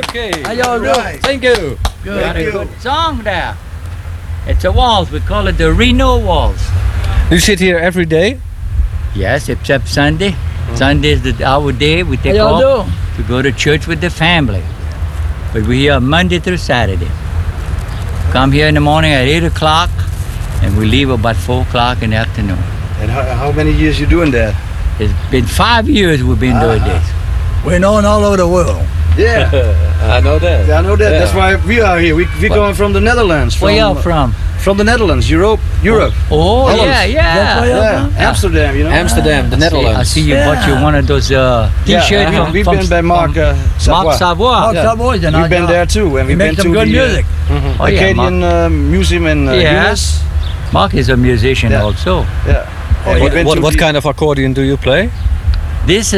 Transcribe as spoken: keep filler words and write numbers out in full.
Okay. How y'all doing? Right. Thank you. Good. Got a you. good song there. It's a waltz. We call it the Reno waltz. You sit here every day? Yes, except Sunday. Sunday is the, our day. We How take y'all off doing? to go to church with the family. But we're here Monday through Saturday. Come here in the morning at eight o'clock, and we leave about four o'clock in the afternoon. And how, how many years you doing that? It's been five years we've been doing Uh-huh. this. We're known all over the world. Yeah, I know that. yeah I know that. Yeah. That's why we are here. We we What? going from the Netherlands. From, Where y'all from? From the Netherlands, Europe, Europe. Oh, Holland. yeah, That's yeah. where y'all Yeah, from? Amsterdam. You know. Amsterdam, the I see- Netherlands. I see you bought you Yeah. one of those uh, Yeah, T-shirts we- from, we've from, been by Mark from uh, Savoy. Mark Savoy. Mark Yeah. Savoy, and We've been there too, and He we've been makes to some good the uh, music. Oh, yeah, Mark, Acadian uh, Museum in uh, Yeah. U S. Mark is a musician Yeah. also. Yeah. Oh, And What, we've been what, to what the- kind of accordion do you play? This